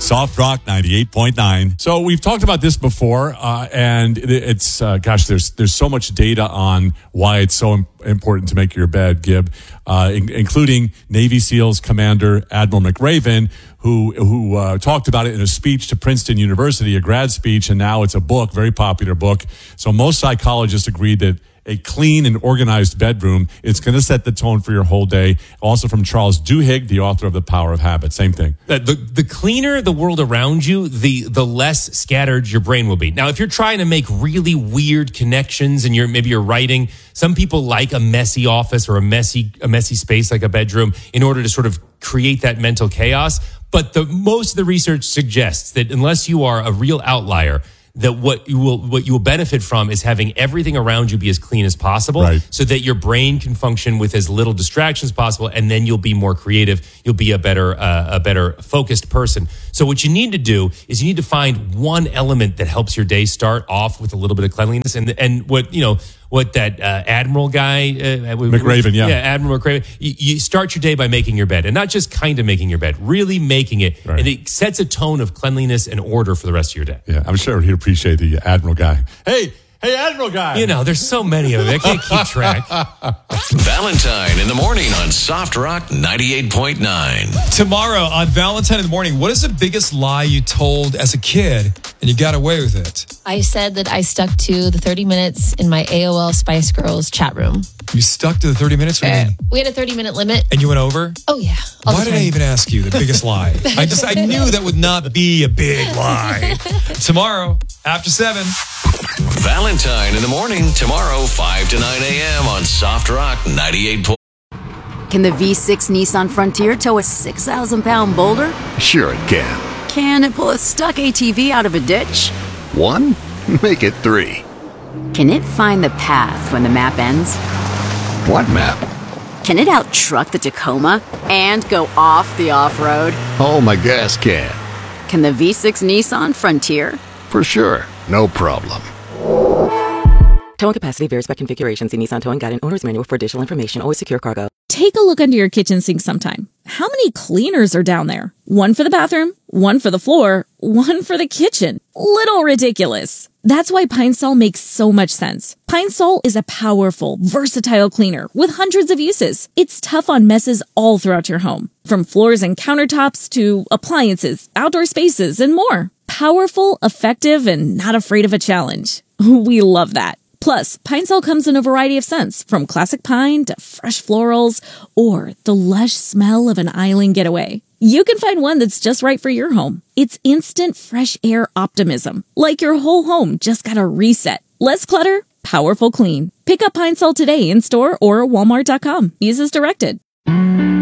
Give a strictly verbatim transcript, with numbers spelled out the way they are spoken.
Soft Rock ninety-eight point nine. So we've talked about this before, uh, and it, it's, uh, gosh, there's there's so much data on why it's so im- important to make your bed, Gib, uh, in- including Navy SEALs Commander Admiral McRaven, who who uh, talked about it in a speech to Princeton University, a grad speech, and now it's a book, very popular book. So most psychologists agree that a clean and organized bedroom, it's going to set the tone for your whole day. Also from Charles Duhigg, the author of The Power of Habit. Same thing. The, the, the cleaner the world around you, the the less scattered your brain will be. Now, if you're trying to make really weird connections and you're maybe you're writing, some people like a messy office or a messy a messy space like a bedroom in order to sort of create that mental chaos. But the most of the research suggests that unless you are a real outlier, that what you will what you will benefit from is having everything around you be as clean as possible, right, so that your brain can function with as little distractions as possible, and then you'll be more creative. You'll be a better uh, a better focused person. So what you need to do is you need to find one element that helps your day start off with a little bit of cleanliness, and and what you know. What that uh, Admiral guy, uh, McRaven, yeah. Yeah, Admiral McRaven. You, you start your day by making your bed, and not just kind of making your bed, really making it. Right. And it sets a tone of cleanliness and order for the rest of your day. Yeah, I'm sure he'd appreciate the Admiral guy. Hey, hey, Admiral guy. You know, there's so many of them. I can't keep track. Valentine in the morning on Soft Rock ninety-eight point nine. Tomorrow on Valentine in the morning, what is the biggest lie you told as a kid and you got away with it? I said that I stuck to the thirty minutes in my A O L Spice Girls chat room. You stuck to the thirty minutes? What do you mean? We had a thirty minute limit. And you went over? Oh, yeah. all the Why did I time. even ask you the biggest lie? I just I knew that would not be a big lie. Tomorrow, after seven. Valentine in the morning, tomorrow, five to nine a.m. on Soft Rock ninety-eight point nine. Can the V six Nissan Frontier tow a six thousand pound boulder? Sure it can. Can it pull a stuck A T V out of a ditch? One? Make it three. Can it find the path when the map ends? What map? Can it out-truck the Tacoma and go off the off-road? Oh, my gas can. Can the V six Nissan Frontier? For sure. No problem. Towing capacity varies by configuration. See Nissan Towing Guide and Owner's Manual for additional information. Always secure cargo. Take a look under your kitchen sink sometime. How many cleaners are down there? One for the bathroom, one for the floor, one for the kitchen. Little ridiculous. That's why Pine Sol makes so much sense. Pine Sol is a powerful, versatile cleaner with hundreds of uses. It's tough on messes all throughout your home, from floors and countertops to appliances, outdoor spaces, and more. Powerful, effective, and not afraid of a challenge. We love that. Plus, Pine Sol comes in a variety of scents, from classic pine to fresh florals or the lush smell of an island getaway. You can find one that's just right for your home. It's instant fresh air optimism, like your whole home just got a reset. Less clutter, powerful clean. Pick up Pine Sol today in store or walmart dot com. Use as directed.